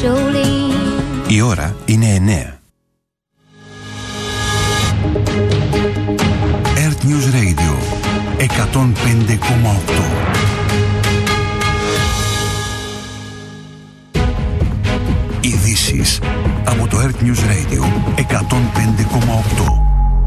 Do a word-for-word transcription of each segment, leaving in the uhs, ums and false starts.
Η ώρα είναι εννέα. Earth News Radio εκατόν πέντε κόμμα οκτώ. Ειδήσεις από το Earth News Radio εκατόν πέντε κόμμα οκτώ.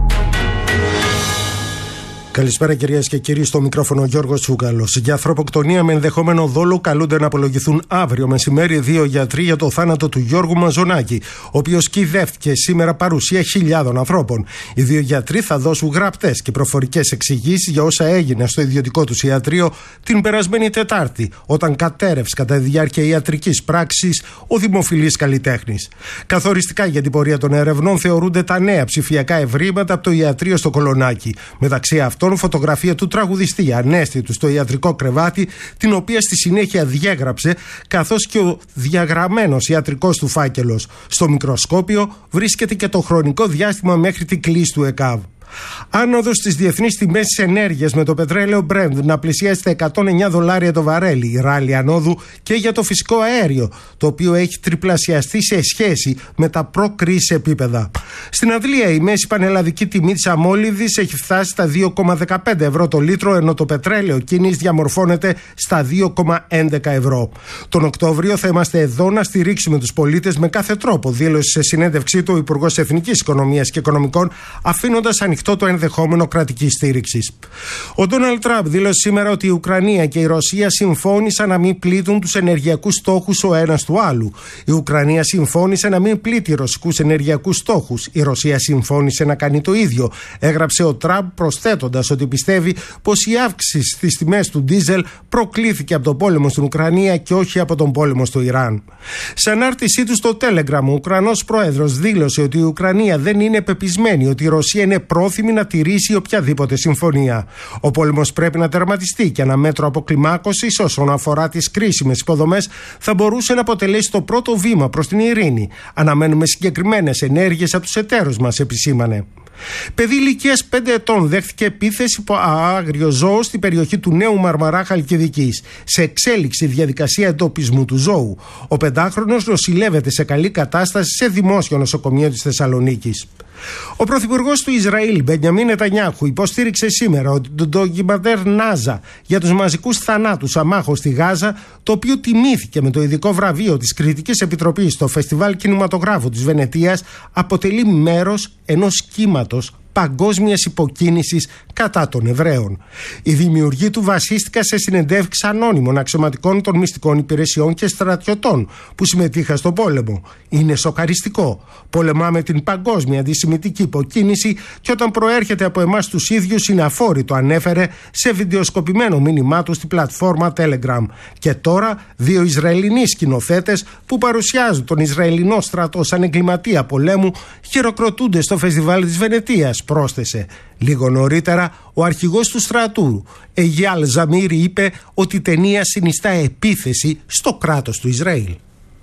Καλησπέρα κυρίες και κύριοι, στο μικρόφωνο Γιώργος Τσούκαλος. Για ανθρωποκτονία με ενδεχόμενο δόλο καλούνται να απολογηθούν αύριο μεσημέρι δύο γιατροί για το θάνατο του Γιώργου Μαζονάκη, ο οποίος κυδεύτηκε σήμερα παρουσία χιλιάδων ανθρώπων. Οι δύο γιατροί θα δώσουν γραπτές και προφορικές εξηγήσεις για όσα έγινε στο ιδιωτικό τους ιατρείο την περασμένη Τετάρτη, όταν κατέρευσε κατά τη διάρκεια ιατρικής πράξης ο δημοφιλής καλλιτέχνης. Καθοριστικά για την πορεία των ερευνών θεωρούνται τα νέα ψηφιακά ευρήματα από το ιατρείο στο Κολονάκι. Μεταξύ αυτών, φωτογραφία του τραγουδιστή ανέστητου στο ιατρικό κρεβάτι, την οποία στη συνέχεια διέγραψε, καθώς και ο διαγραμμένος ιατρικός του φάκελος. Στο μικροσκόπιο βρίσκεται και το χρονικό διάστημα μέχρι την κλίση του ΕΚΑΒ. Άνοδος στις διεθνείς τιμές της ενέργειας, με το πετρέλαιο Brent να πλησιάζει τα εκατόν εννιά δολάρια το βαρέλι. Ράλι ανόδου και για το φυσικό αέριο, το οποίο έχει τριπλασιαστεί σε σχέση με τα προ-κρίση επίπεδα. Στην Αντλία η μέση πανελλαδική τιμή της αμόλυδης έχει φτάσει στα δύο κόμμα δεκαπέντε ευρώ το λίτρο, ενώ το πετρέλαιο κίνης διαμορφώνεται στα δύο κόμμα έντεκα ευρώ. Τον Οκτώβριο θα είμαστε εδώ να στηρίξουμε τους πολίτες με κάθε τρόπο, δήλωσε σε συνέντευξή του ο Υπουργός Εθνικής Οικονομίας και Οικονομικών, αφήνοντας ανοιχτό το ενδεχόμενο κρατικής στήριξης. Ο Ντόναλντ Τραμπ δήλωσε σήμερα ότι η Ουκρανία και η Ρωσία συμφώνησαν να μην πλήττουν τους ενεργειακούς στόχους ο ένας του άλλου. Η Ουκρανία συμφώνησε να μην πλήττει ρωσικούς ενεργειακούς στόχους. Η Ρωσία συμφώνησε να κάνει το ίδιο, έγραψε ο Τραμπ, προσθέτοντας ότι πιστεύει πως η αύξηση στις τιμές του ντίζελ προκλήθηκε από τον πόλεμο στην Ουκρανία και όχι από τον πόλεμο στο Ιράν. Σε ανάρτησή του στο Telegram, ο Ουκρανός πρόεδρος δήλωσε ότι η Ουκρανία δεν είναι πεπισμένη ότι η Ρωσία είναι πρόθυμη να τηρήσει οποιαδήποτε συμφωνία. Ο πόλεμος πρέπει να τερματιστεί και ένα μέτρο αποκλιμάκωσης όσον αφορά τις κρίσιμες υποδομές θα μπορούσε να αποτελέσει το πρώτο βήμα προς την ειρήνη. Αναμένουμε συγκεκριμένες ενέργειες από τους εταίρους μας, επισήμανε. Παιδί ηλικίας πέντε ετών δέχθηκε επίθεση από άγριο ζώο στην περιοχή του Νέου Μαρμαρά Χαλκιδικής. Σε εξέλιξη διαδικασία εντοπισμού του ζώου. Ο πεντάχρονος νοσηλεύεται σε καλή κατάσταση σε δημόσιο νοσοκομείο της Θεσσαλονίκης. Ο πρωθυπουργός του Ισραήλ, Μπενιαμίν Νετανιάχου, υποστήριξε σήμερα ότι το ντοκιμαντέρ Νάζα για τους μαζικούς θανάτους αμάχων στη Γάζα, το οποίο τιμήθηκε με το ειδικό βραβείο της Κριτικής Επιτροπής στο Φεστιβάλ Κινηματογράφου της Βενετίας, αποτελεί μέρος ενός κύματος παγκόσμιας υποκίνησης κατά των Εβραίων. Οι δημιουργοί του βασίστηκαν σε συνεντεύξεις ανώνυμων αξιωματικών των μυστικών υπηρεσιών και στρατιωτών που συμμετείχαν στον πόλεμο. Είναι σοκαριστικό. Πολεμάμε την παγκόσμια αντισημιτική υποκίνηση και όταν προέρχεται από εμάς τους ίδιους είναι αφόρητο, ανέφερε σε βιντεοσκοπημένο μήνυμά του στη πλατφόρμα Telegram. Και τώρα δύο Ισραηλινοί σκηνοθέτες που παρουσιάζουν τον Ισραηλινό στρατό σαν εγκληματία πολέμου χειροκροτούνται στο Φεστιβάλ της Βενετίας, πρόσθεσε. Λίγο νωρίτερα, ο αρχηγός του στρατού, Εγιάλ Ζαμίρι, είπε ότι η ταινία συνιστά επίθεση στο κράτος του Ισραήλ.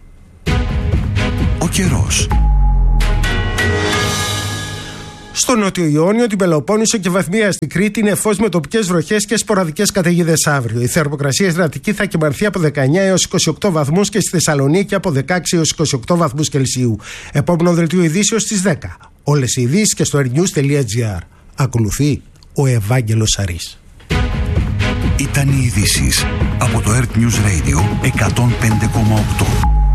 Ο καιρός. Στο Νότιο Ιόνιο, την Πελοπόννησο και βαθμία στην Κρήτη είναι φως με τοπικές βροχές και σποραδικές καταιγίδες αύριο. Η θερμοκρασία στην Αττική θα κυμανθεί από δεκαεννιά έως είκοσι οκτώ βαθμούς και στη Θεσσαλονίκη από δεκαέξι έως είκοσι οκτώ βαθμούς Κελσίου. Επόμενο δελτίο ειδήσεως στις δέκα. Όλες οι ειδήσεις και στο airnews τελεία gr. Ακολουθεί ο Ευάγγελος Σαρής. Ήταν οι ειδήσεις από το Earth News Radio εκατόν πέντε κόμμα οκτώ.